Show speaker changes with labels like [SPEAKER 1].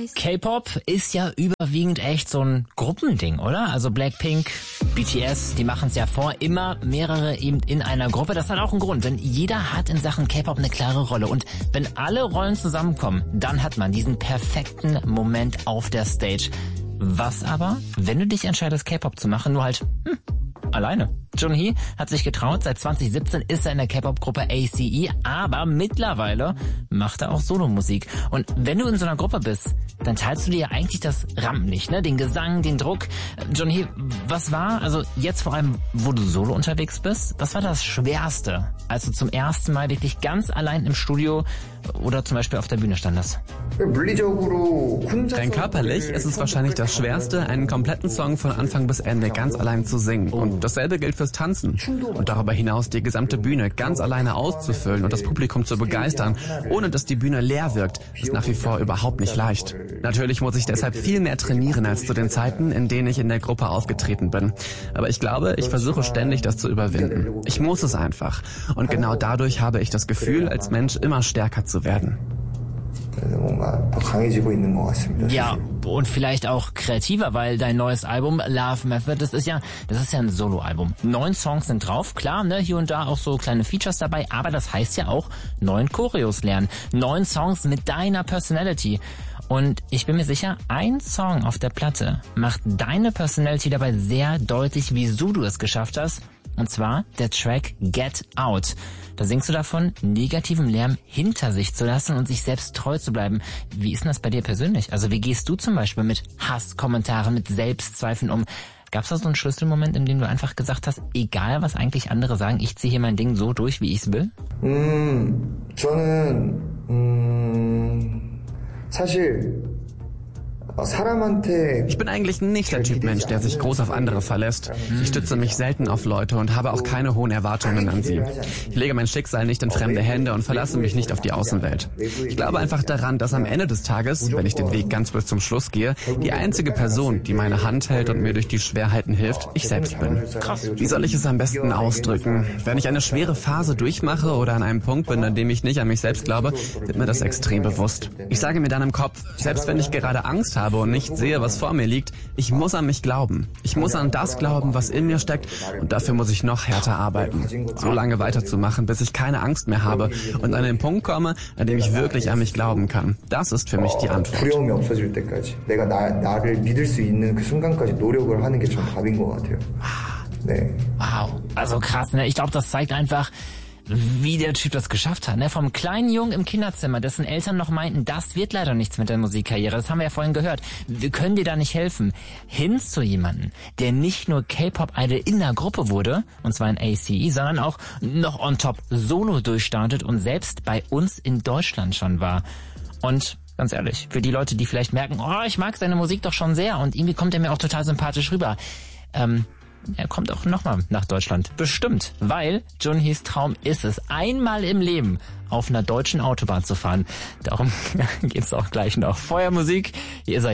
[SPEAKER 1] K-Pop ist ja überwiegend echt so ein Gruppending, oder? Also Blackpink, BTS, die machen es ja vor, immer mehrere eben in einer Gruppe. Das hat auch einen Grund, denn jeder hat in Sachen K-Pop eine klare Rolle. Und wenn alle Rollen zusammenkommen, dann hat man diesen perfekten Moment auf der Stage. Was aber, wenn du dich entscheidest, K-Pop zu machen, nur halt alleine? Junhee hat sich getraut, seit 2017 ist er in der K-Pop-Gruppe ACE, aber mittlerweile macht er auch Solomusik. Und wenn du in so einer Gruppe bist, dann teilst du dir ja eigentlich das Rampenlicht, ne? Den Gesang, den Druck. Junhee, was war, also jetzt vor allem, wo du solo unterwegs bist, was war das Schwerste, als du zum ersten Mal wirklich ganz allein im Studio oder zum Beispiel auf der Bühne standest?
[SPEAKER 2] Rein körperlich ist es wahrscheinlich das Schwerste, einen kompletten Song von Anfang bis Ende ganz allein zu singen. Und dasselbe gilt fürs Tanzen. Und darüber hinaus die gesamte Bühne ganz alleine auszufüllen und das Publikum zu begeistern, ohne dass die Bühne leer wirkt, ist nach wie vor überhaupt nicht leicht. Natürlich muss ich deshalb viel mehr trainieren als zu den Zeiten, in denen ich in der Gruppe aufgetreten bin. Aber ich glaube, ich versuche ständig, das zu überwinden. Ich muss es einfach. Und genau dadurch habe ich das Gefühl, als Mensch immer stärker zu werden.
[SPEAKER 1] Ja, und vielleicht auch kreativer, weil dein neues Album Love Method, das ist ja ein Soloalbum. 9 Songs sind drauf, klar, ne, hier und da auch so kleine Features dabei, aber das heißt ja auch 9 Choreos lernen. 9 Songs mit deiner Personality. Und ich bin mir sicher, ein Song auf der Platte macht deine Personality dabei sehr deutlich, wieso du es geschafft hast. Und zwar der Track Get Out. Da singst du davon, negativen Lärm hinter sich zu lassen und sich selbst treu zu bleiben. Wie ist denn das bei dir persönlich? Also wie gehst du zum Beispiel mit Hasskommentaren, mit Selbstzweifeln um? Gab es da so einen Schlüsselmoment, in dem du einfach gesagt hast, egal was eigentlich andere sagen, ich ziehe hier mein Ding so durch, wie ich es will?
[SPEAKER 2] Ich bin eigentlich nicht der Typ Mensch, der sich groß auf andere verlässt. Ich stütze mich selten auf Leute und habe auch keine hohen Erwartungen an sie. Ich lege mein Schicksal nicht in fremde Hände und verlasse mich nicht auf die Außenwelt. Ich glaube einfach daran, dass am Ende des Tages, wenn ich den Weg ganz bis zum Schluss gehe, die einzige Person, die meine Hand hält und mir durch die Schwerheiten hilft, ich selbst bin.
[SPEAKER 1] Krass.
[SPEAKER 2] Wie soll ich es am besten ausdrücken? Wenn ich eine schwere Phase durchmache oder an einem Punkt bin, an dem ich nicht an mich selbst glaube, wird mir das extrem bewusst. Ich sage mir dann im Kopf, selbst wenn ich gerade Angst habe und nicht sehe, was vor mir liegt, ich muss an mich glauben. Ich muss an das glauben, was in mir steckt, und dafür muss ich noch härter arbeiten. So lange weiterzumachen, bis ich keine Angst mehr habe und an den Punkt komme, an dem ich wirklich an mich glauben kann. Das ist für mich die Antwort.
[SPEAKER 1] Wow, also krass, ne? Ich glaube, das zeigt einfach, wie der Typ das geschafft hat, ne? Vom kleinen Jungen im Kinderzimmer, dessen Eltern noch meinten, das wird leider nichts mit der Musikkarriere, das haben wir ja vorhin gehört, wir können dir da nicht helfen, hin zu jemandem, der nicht nur K-Pop-Idol in der Gruppe wurde, und zwar in ACE, sondern auch noch on top Solo durchstartet und selbst bei uns in Deutschland schon war. Und ganz ehrlich, für die Leute, die vielleicht merken, oh, ich mag seine Musik doch schon sehr und irgendwie kommt er mir auch total sympathisch rüber, er kommt auch nochmal nach Deutschland. Bestimmt. Weil Junhees Traum ist es, einmal im Leben auf einer deutschen Autobahn zu fahren. Darum geht's auch gleich noch. Feuermusik. Hier ist er.